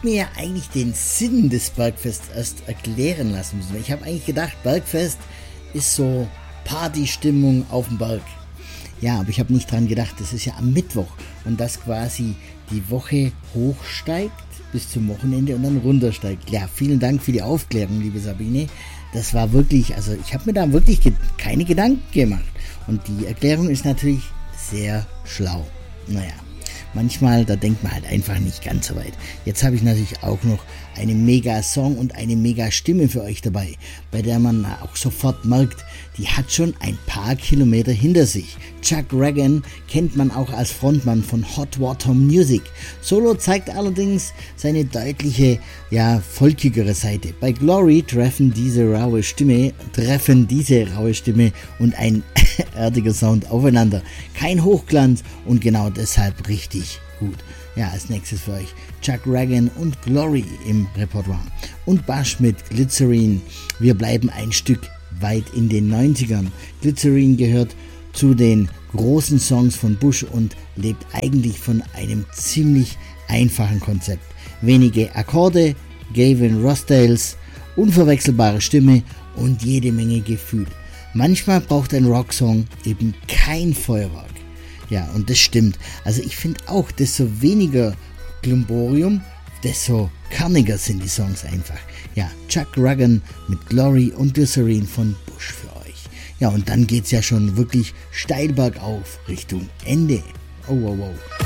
habe mir ja eigentlich den Sinn des Bergfests erst erklären lassen müssen. Ich habe eigentlich gedacht, Bergfest ist so Partystimmung auf dem Berg. Ja, aber ich habe nicht dran gedacht, das ist ja am Mittwoch und dass quasi die Woche hochsteigt bis zum Wochenende und dann runtersteigt. Ja, vielen Dank für die Aufklärung, liebe Sabine. Das war wirklich, also ich habe mir da wirklich keine Gedanken gemacht. Und die Erklärung ist natürlich sehr schlau. Naja, manchmal, da denkt man halt einfach nicht ganz so weit. Jetzt habe ich natürlich auch noch einen Mega-Song und eine Mega-Stimme für euch dabei, bei der man auch sofort merkt, die hat schon ein paar Kilometer hinter sich. Chuck Ragan kennt man auch als Frontmann von Hot Water Music. Solo zeigt allerdings seine deutliche, volkigere Seite. Bei Glory treffen diese raue Stimme und ein erdiger Sound aufeinander. Kein Hochglanz und genau deshalb richtig gut. Ja, als nächstes für euch Chuck Ragan und Glory im Repertoire. Und Bush mit Glycerine. Wir bleiben ein Stück weit in den 90ern. Glycerine gehört zu den großen Songs von Bush und lebt eigentlich von einem ziemlich einfachen Konzept. Wenige Akkorde, Gavin Rossdales, unverwechselbare Stimme und jede Menge Gefühl. Manchmal braucht ein Rocksong eben kein Feuerwerk. Ja, und das stimmt. Also ich finde auch, desto weniger Glumborium, desto kerniger sind die Songs einfach. Ja, Chuck Ragan mit Glory und Glycerine von Bush für euch. Ja, und dann geht's ja schon wirklich steil bergauf Richtung Ende. Oh, wow, wow.